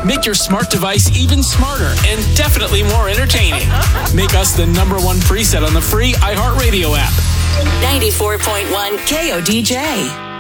Make your smart device even smarter and definitely more entertaining. Make us the #1 preset on the free iHeartRadio app. 94.1 KODJ.